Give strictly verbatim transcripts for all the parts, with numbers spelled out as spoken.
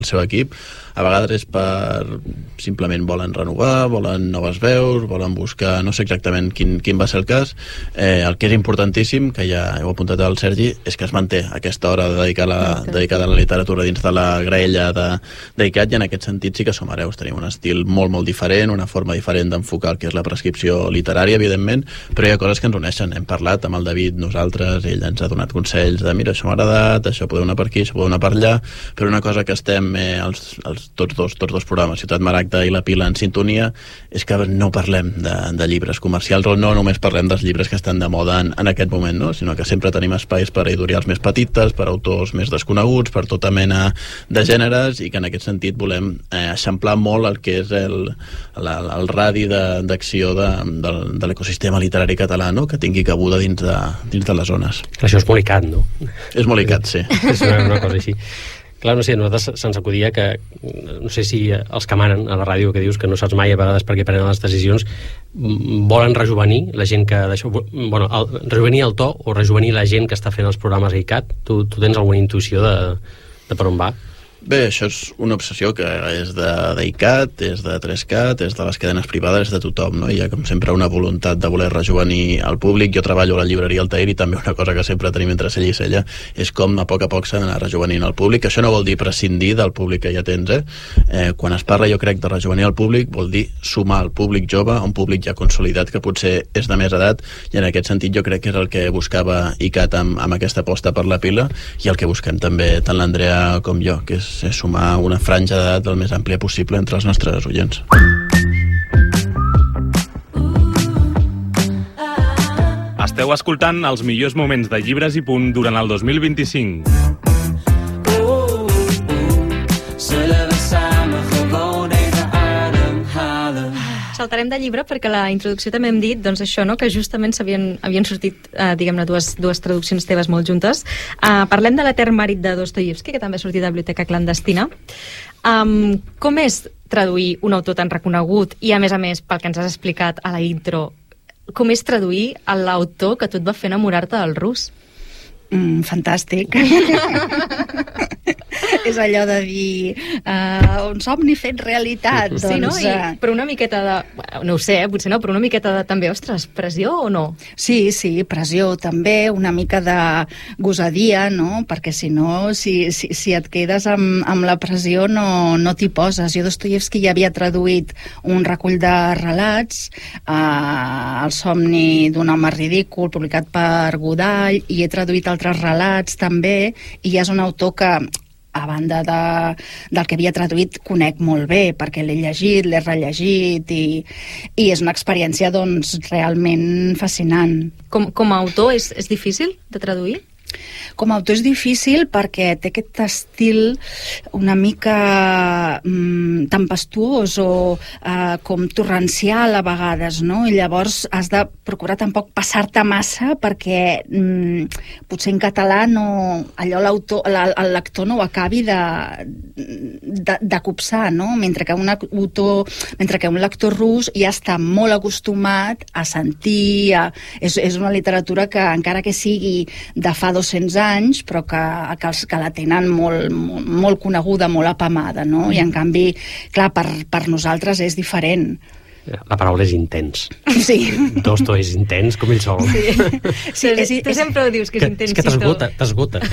el seu equip, a vegades és per simplement volen renovar, volen noves veus, volen buscar, no sé exactament quin, quin va ser el cas. Eh, el que és importantíssim, que ja heu apuntat al Sergi, és que es manté aquesta hora de dedicar la, dedicada a la literatura dins de la graella de, de I C A T, i en aquest sentit sí que som hereus, tenim un estil molt molt diferent, una forma diferent d'enfocar el que és la prescripció literària, evidentment, però hi ha coses que ens uneixen. Hem parlat amb el David, nosaltres, ell ens ha donat consells de mira, això m'ha agradat, això podeu anar per aquí, això podeu anar per allà, però una cosa que estem eh, els, els, tots, dos, tots dos programes, Ciutat Maragda i La Pila, en sintonia, és que no parlem de, de llibres comercials, o no només parlem dels llibres que estan de moda en, en aquest moment, no? Sinó que sempre tenim espais per a editorials més petites, per a autors més desconeguts, per tota mena de gèneres, i que en aquest sentit volem eh, eixamplar molt el que és el, la, el radi d'acció de, de, de l'ecosistema literari català, no? Que tingui cabuda dins de, dins de les zones. Això és molt I C A T, no? És molt I C A T, sí. És una, una cosa així. Clar, no sé, a nosaltres se'ns acudia que, no sé si els que manen a la ràdio, que dius que no saps mai a vegades per què prenen les decisions, volen rejuvenir la gent que... Bueno, el, rejuvenir el to o rejuvenir la gent que està fent els programes a I C A T. Tu, tu tens alguna intuïció de, de per on va? Bé, això és una obsessió que és de, de I C A T, és de tres cat, és de les cadenes privades, és de tothom, no? Hi ha com sempre una voluntat de voler rejuvenir el públic. Jo treballo a la llibreria Altair i també una cosa que sempre tenim entre cella i cella és com a poc a poc s'ha d'anar rejuvenint el públic. Això no vol dir prescindir del públic que ja tens, eh? eh? Quan es parla, jo crec, de rejuvenir el públic, vol dir sumar el públic jove a un públic ja consolidat que potser és de més edat, i en aquest sentit jo crec que és el que buscava I C A T amb, amb aquesta aposta per La Pila, i el que busquem també tant l'Andrea com jo, que és és sumar una franja d'edat el més àmplia possible entre els nostres oients. Esteu escoltant els millors moments de Llibres i Punt durant el dos mil vint-i-cinc. Saltarem de llibre perquè a la introducció també hem dit doncs això, no? Que justament havien, havien sortit eh, diguem-ne dues, dues traduccions teves molt juntes. Uh, parlem de l'Etern marit de Dostoievski, que també ha sortit de Biblioteca Clandestina. Um, com és traduir un autor tan reconegut i, a més a més, pel que ens has explicat a la intro, com és traduir l'autor que tu et va fer enamorar-te del rus? Mm, fantàstic. És allò de dir uh, un somni fet realitat. Sí, doncs, no? I, uh... però una miqueta de... No ho sé, eh? Potser no, però una miqueta de també, ostres, pressió o no? Sí, sí, pressió també, una mica de gosadia, no? Perquè si no, si, si, si et quedes amb, amb la pressió no, no t'hi poses. Jo Dostoievski ja havia traduït un recull de relats, uh, El somni d'un home ridícul, publicat per Godall, i he traduït altres relats també, i ja és un autor que, a banda de, del que havia traduït, conec molt bé, perquè l'he llegit, l'he rellegit, i, i és una experiència doncs realment fascinant. Com, com a autor és, és difícil de traduir? Com a autor és difícil perquè té aquest estil una mica mm, tempestuós o eh, com torrencial a vegades, no? I llavors has de procurar tampoc passar-te massa perquè mm, potser en català no, allò l'autor, el lector no ho acabi de, de, de copsar, no? Mentre que un autor, mentre que un lector rus ja està molt acostumat a sentir, a, és, és una literatura que encara que sigui de fa dos-cents anys, però que, que, els, que la tenen molt, molt, molt coneguda, molt apamada, no? I en canvi, clar, per, per nosaltres és diferent. La paraula és intens. Sí. Dosto és intens com ell sol. Sí, sí és, tu sempre dius que és intens. És que t'esgota, t'esgota.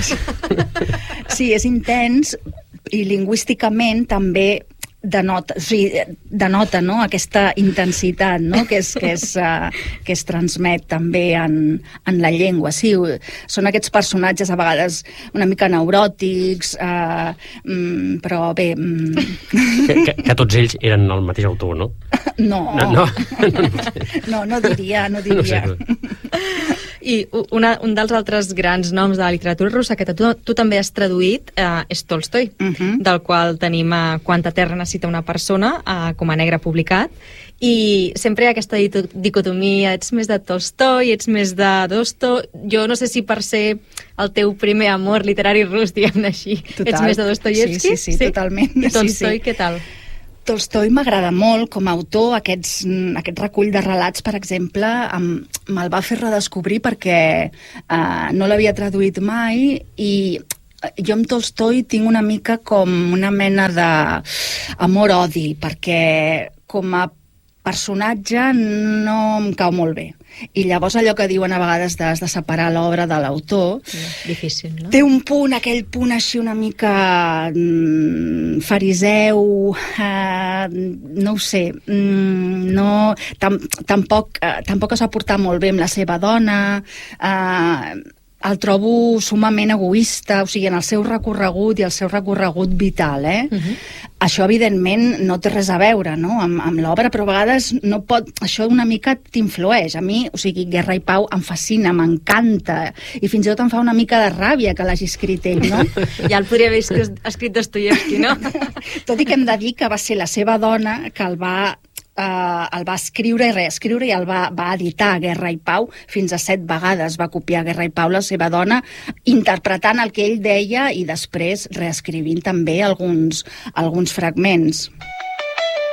Sí, és intens i lingüísticament també denota, o sigui, denota, no? Aquesta intensitat, no? que, és, que, és, uh, que es transmet també en, en la llengua. Sí, són aquests personatges a vegades una mica neuròtics, uh, mm, però bé... Mm. Que, que, que tots ells eren el mateix autor, no? No, no, no, no, no diria, no diria. No sé. I una, un dels altres grans noms de la literatura russa que tu, tu també has traduït eh, és Tolstoi, uh -huh. del qual tenim eh, Quanta terra necessita una persona, eh, com a negre publicat, i sempre hi ha aquesta dicotomia, ets més de Tolstoi, ets més de Dosto. Jo no sé si per ser el teu primer amor literari rus, diguem-ne així, Total. Ets més de Dostoievski? Sí, sí, sí, sí, totalment. I Tolstoi, sí, sí. què tal? Tolstoi m'agrada molt com a autor. Aquests, aquest recull de relats, per exemple, me'l va fer redescobrir perquè eh, no l'havia traduït mai i jo amb Tolstoi tinc una mica com una mena d'amor-odi, perquè com a personatge no em cau molt bé. I llavors allò que diuen a vegades de, de separar l'obra de l'autor, difícil, no? Té un punt, aquell punt així una mica mm, fariseu, eh, no ho sé, mm, no, tam, tampoc, eh, tampoc es va portar molt bé amb la seva dona, eh, el trobo sumament egoista, o sigui, en el seu recorregut i el seu recorregut vital, eh? Uh-huh. Això, evidentment, no té res a veure, no?, amb, amb l'obra, però a vegades no pot... Això una mica t'influeix. A mi, o sigui, Guerra i Pau em fascina, m'encanta, i fins i tot em fa una mica de ràbia que l'hagi escrit ell, no? Ja el podria haver escrit Dostoievski, no? Tot i que hem de dir que va ser la seva dona que el va... Uh, el va escriure i reescriure i el va, va editar Guerra i Pau fins a set vegades. Va copiar Guerra i Pau la seva dona, interpretant el que ell deia i després reescrivint també alguns, alguns fragments.